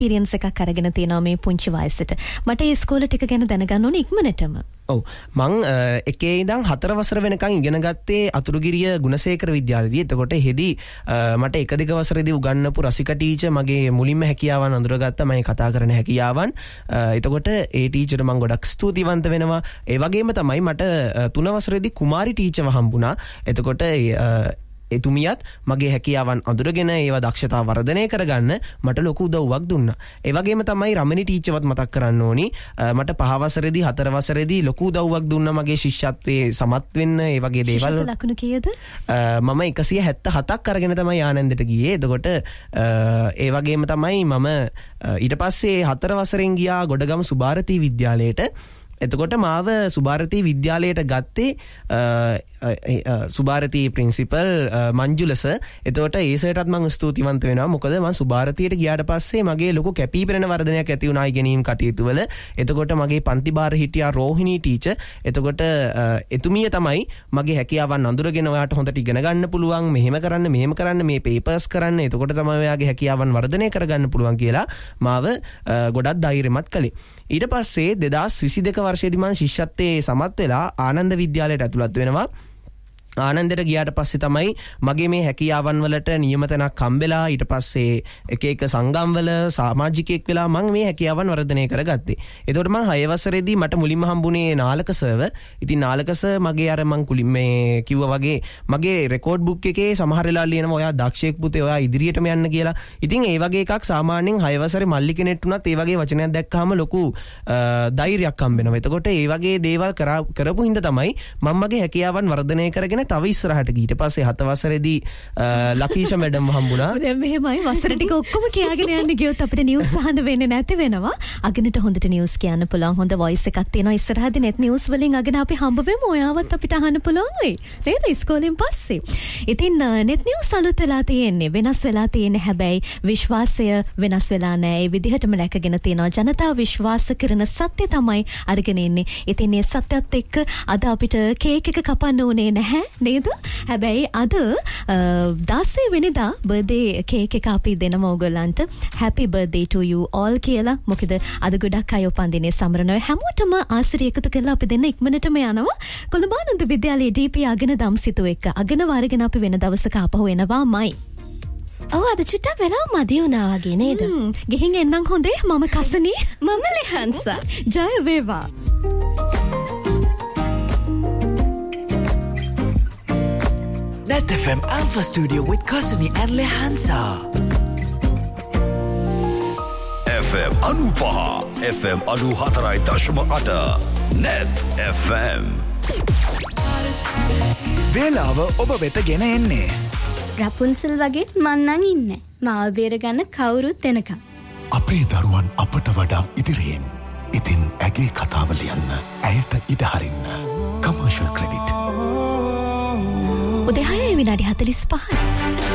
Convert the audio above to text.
Experience එකක් අරගෙන තියෙනවා මේ පුංචි වයසට. මට ඒ ඉස්කෝල ටික ගැන දැනගන්න ඕනේ ඉක්මනටම. ඔව් මං එකේ ඉඳන් 4 වසර වෙනකන් ඉගෙන ගත්තේ අතුරුගිරිය ගුණසේකර විද්‍යාලයේදී. එතකොට එහෙදී මට 1-2 වසරේදී උගන්වපු රසික ටීචර් මගේ මුලින්ම හැකියාවන් අඳුරගත්තා. මම කතා කරන හැකියාවන්. එතකොට ඒ ටීචර්ට මං ගොඩක් ස්තුතිවන්ත වෙනවා. ඒ වගේම තමයි මට 3 වසරේදී කුමාරි ටීචර්ව හම්බුණා. එතකොට එතුමියත් මගේ හැකියාවන් අඳුරගෙන ඒවා දක්ෂතාව වර්ධනය කරගන්න මට ලොකු උදව්වක් දුන්නා. ඒ වගේම තමයි රමණී ටීචර්වත් මතක් කරන්න ඕනි. මට 5 වසරේදී 4 වසරේදී ලොකු උදව්වක් දුන්නා මගේ ශිෂ්‍යත්වයේ සමත් වෙන්න. ඒ වගේ දේවල්. ලකුණු කීයද? මම 177ක් අරගෙන තමයි ආනන්දට ගියේ. එතකොට ඒ වගේම තමයි මම ඊට පස්සේ 4 වසරෙන් ගියා ගොඩගම සුභාරතී විද්‍යාලයට. එතකොට මාව සුභාරතී විද්‍යාලයට ගත්තේ සුභාරතී ප්‍රින්සිපල් මංජුලස. එතකොට ඒ සර්ටත් මම ස්තුතිවන්ත වෙනවා. මොකද මම සුභාරතියට ගියාට පස්සේ මගේ ලොකු කැපිපෙනෙන වර්ධනයක් ඇති වුණා ඉගෙනීම් කටයුතු වල. එතකොට මගේ පන්ති භාර හිටියා රෝහිණී ටීචර්. එතකොට එතුමිය තමයි මගේ හැකියාවන් අඳුරගෙන ඔයාට හොඳට ඉගෙන ගන්න පුළුවන්, මෙහෙම කරන්න, මේ පේපර්ස් කරන්න. එතකොට තමයි ඔයාගේ හැකියාවන් වර්ධනය කරගන්න පුළුවන් කියලා මාව ගොඩක් ධෛර්යමත් කළේ. ඊට පස්සේ 2022 වර්ෂයේදී මම ශිෂ්‍යත්වයේ සමත් වෙලා ආනන්ද විද්‍යාලයට ඇතුළත් වෙනවා. ආනන්දට ගියාට පස්සේ තමයි මගේ මේ හැකියාවන් වලට නියම තැනක් හම්බෙලා ඊට පස්සේ එක සංගම් වල සමාජිකයෙක් වෙලා මම මේ හැකියාවන් වර්ධනය කරගත්තේ. එතකොට මම 6 වසරේදී මට මුලින්ම හම්බුනේ නාලක සර්ව. ඉතින් නාලක සර් මගේ අර මං මේ කිව්වා වගේ මගේ රෙකෝඩ් බුක් එකේ සමහර වෙලාවල් ලියනවා ඔයා දක්ෂයෙක් පුතේ ඔයා ඉදිරියටම යන්න කියලා. ඉතින් ඒ වගේ එකක් සාමාන්‍යයෙන් 6 වසරේ මල්ලි කෙනෙක්ට උනත් ඒ වගේ වචනයක් දැක්කහම ලොකු ධෛර්යයක් හම්බ වෙනවා. එතකොට ඒ වගේ දේවල් කරපු හින්දා තමයි මම මගේ හැකියාවන් වර්ධනය කරගෙන තව ඉස්සරහට ගිහින් පස්සේ 7 වසරේදී ලකීෂා මැඩම් හම්බුණා. දැන් මෙහෙමයි වසර ටික ඔක්කොම කියාගෙන යන්න ගියොත් අපිට නිවුස් අහන්න වෙන්නේ නැති වෙනවා. අගනට හොඳට නිවුස් කියන්න පුළුවන්. හොඳ වොයිස් එකක් තියෙනවා. ඉස්සරහදී net නිවුස් වලින් අගන අපි හම්බ වෙමු. ඔයාවත් අපිට අහන්න පුළුවන් වෙයි. නේද? ඉස්කෝලෙන් පස්සේ. ඉතින් net නිවුස් අලුත් වෙලා තියෙන්නේ. වෙනස් වෙලා තියෙන්නේ. හැබැයි විශ්වාසය වෙනස් වෙලා නැහැ. ඒ විදිහටම රැකගෙන තියෙනවා. ජනතාව විශ්වාස කරන සත්‍ය තමයි අරගෙන ඉන්නේ. ඉතින් මේ සත්‍යත් එක්ක අද අපිට කේක් එක කපන්න ඕනේ නැහැ. නේද? හැබැයි අද 16 වෙනිදා බර්ත්ඩේ කේක් එක අපි දෙනම ඕගොල්ලන්ට happy birthday to you all කියලා. මොකද අද ගොඩක් අය උපන්දිනේ සමරනවා. හැමෝටම ආසිරිය එකතු කරලා අපි දෙන්න ඉක්මනටම යනවා. කොළඹ විද්‍යාලයේ DP අගන දම්සිතු එක්ක අගන වර්ගන අපි වෙන දවසක ආපහු එනවාමයි. ඔව් අද චුට්ටක් වෙලා මදි වුණා වගේ නේද? ගිහින් එන්නම් හොඳේ. මම කසනී. මම ලෙහන්සා. ජය වේවා. Net FM Alpha Studio with Kasani and Lehansa. FM Anupaha FM Anu Hatarai Dashma Ata Net FM. වේලාව ඔබ වෙත ගෙන එන්නේ රපුන්සල් වගේ මන්නන් ඉන්නේ. මාව බේරගන්න කවුරුත් එනකම්. අපේ දරුවන් අපට වඩා ඉදිරියෙන්. ඉතින් ඇගේ කතාව ලියන්න. ඇයට ඉඩ හරින්න. Commercial credit. උදේ 6 විනාඩි 45.